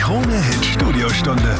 Krone-Hit Studiostunde.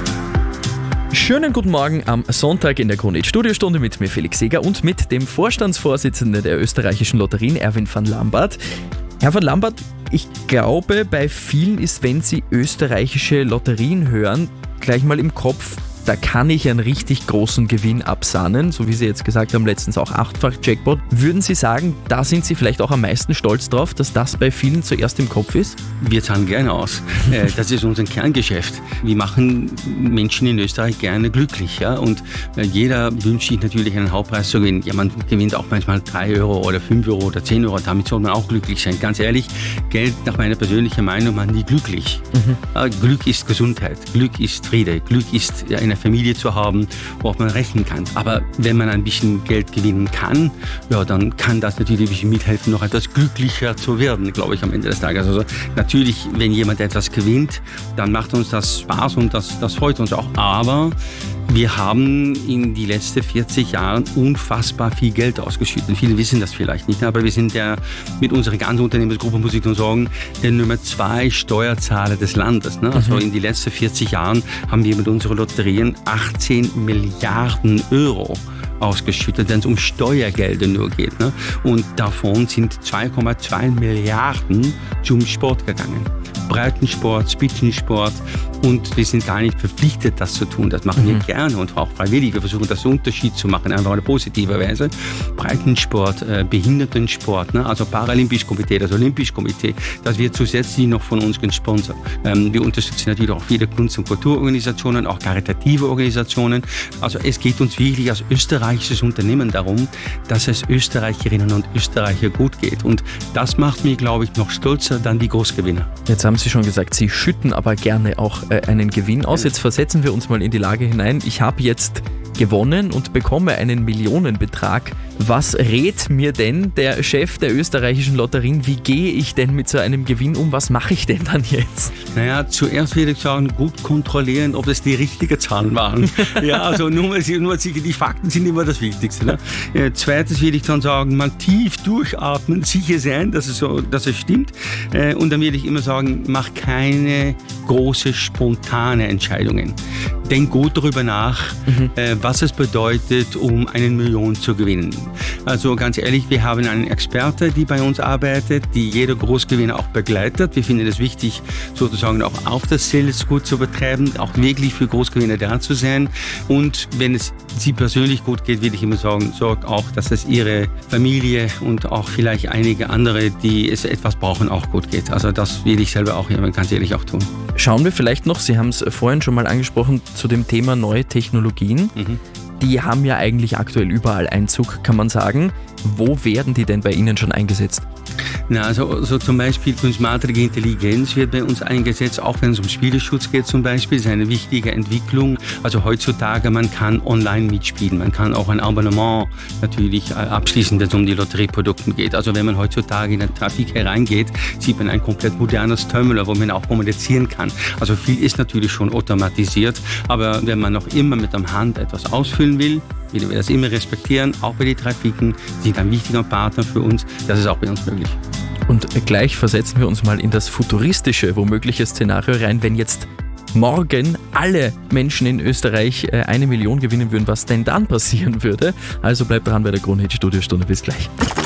Schönen guten Morgen am Sonntag in der Krone-Hit Studiostunde mit mir Felix Seger und mit dem Vorstandsvorsitzenden der österreichischen Lotterien, Erwin van Lambert. Herr van Lambert, ich glaube, bei vielen ist, wenn sie österreichische Lotterien hören, gleich mal im Kopf, da kann ich einen richtig großen Gewinn absahnen, so wie Sie jetzt gesagt haben, letztens auch 8-fach Jackpot. Würden Sie sagen, da sind Sie vielleicht auch am meisten stolz drauf, dass das bei vielen zuerst im Kopf ist? Wir zahlen gerne aus. Das ist unser Kerngeschäft. Wir machen Menschen in Österreich gerne glücklich. Ja? Und jeder wünscht sich natürlich einen Hauptpreis zu gewinnen. Ja, man gewinnt auch manchmal 3 Euro oder 5 Euro oder 10 Euro. Damit soll man auch glücklich sein. Ganz ehrlich, Geld nach meiner persönlichen Meinung macht nie glücklich. Glück ist Gesundheit, Glück ist Friede, Glück ist eine Familie zu haben, worauf man rechnen kann. Aber wenn man ein bisschen Geld gewinnen kann, ja, dann kann das natürlich ein bisschen mithelfen, noch etwas glücklicher zu werden, glaube ich, am Ende des Tages. Also natürlich, wenn jemand etwas gewinnt, dann macht uns das Spaß und das freut uns auch. Aber wir haben in die letzten 40 Jahren unfassbar viel Geld ausgeschüttet. Viele wissen das vielleicht nicht, aber wir sind ja mit unserer ganzen Unternehmensgruppe, muss ich nur sagen, der Nummer 2 Steuerzahler des Landes. Ne? Also in die letzten 40 Jahren haben wir mit unseren Lotterien 18 Milliarden Euro ausgeschüttet, wenn es um Steuergelder nur geht. Ne? Und davon sind 2,2 Milliarden zum Sport gegangen. Breitensport, Spitzensport, und wir sind gar nicht verpflichtet, das zu tun. Das machen wir gerne und auch freiwillig. Wir versuchen, das Unterschied zu machen, einfach auf eine positive Weise. Breitensport, Behindertensport, ne? Also Paralympisches Komitee, das Olympische Komitee, das wird zusätzlich noch von uns gesponsert. Wir unterstützen natürlich auch viele Kunst- und Kulturorganisationen, auch karitative Organisationen. Also es geht uns wirklich als österreichisches Unternehmen darum, dass es Österreicherinnen und Österreicher gut geht. Und das macht mich, glaube ich, noch stolzer dann die Großgewinner. Jetzt haben Sie schon gesagt, Sie schütten aber gerne auch einen Gewinn aus. Jetzt versetzen wir uns mal in die Lage hinein. Ich habe jetzt gewonnen und bekomme einen Millionenbetrag. Was rät mir denn der Chef der österreichischen Lotterien? Wie gehe ich denn mit so einem Gewinn um? Was mache ich denn dann jetzt? Naja, zuerst würde ich sagen, gut kontrollieren, ob es die richtigen Zahlen waren. Ja, also nur die Fakten sind immer das Wichtigste. Ne? Zweitens würde ich dann sagen, mal tief durchatmen, sicher sein, dass es stimmt. Und dann würde ich immer sagen, mach keine große, spontane Entscheidungen. Denk gut darüber nach, was es bedeutet, um 1 Million zu gewinnen. Also ganz ehrlich, wir haben einen Experte, die bei uns arbeitet, die jeder Großgewinner auch begleitet. Wir finden es wichtig, sozusagen auch auf das Sales gut zu betreiben, auch wirklich für Großgewinner da zu sein. Und wenn es Sie persönlich gut geht, würde ich immer sagen, sorgt auch, dass es Ihre Familie und auch vielleicht einige andere, die es etwas brauchen, auch gut geht. Also das will ich selber auch ganz ehrlich auch tun. Schauen wir vielleicht noch, Sie haben es vorhin schon mal angesprochen, zu dem Thema neue Technologien. Die haben ja eigentlich aktuell überall Einzug, kann man sagen. Wo werden die denn bei Ihnen schon eingesetzt? Na, also zum Beispiel künstliche Intelligenz wird bei uns eingesetzt, auch wenn es um Spieleschutz geht zum Beispiel. Das ist eine wichtige Entwicklung. Also heutzutage, man kann online mitspielen. Man kann auch ein Abonnement natürlich abschließen, wenn es um die Lotterieprodukte geht. Also wenn man heutzutage in den Trafik hereingeht, sieht man ein komplett modernes Terminal, wo man auch kommunizieren kann. Also viel ist natürlich schon automatisiert. Aber wenn man noch immer mit der Hand etwas ausfüllen will, wir das immer respektieren, auch bei den Trafiken, sind ein wichtiger Partner für uns. Das ist auch bei uns möglich. Und gleich versetzen wir uns mal in das futuristische, womögliche Szenario rein, wenn jetzt morgen alle Menschen in Österreich 1 Million gewinnen würden, was denn dann passieren würde. Also bleibt dran bei der Krone-Hit Studiostunde. Bis gleich.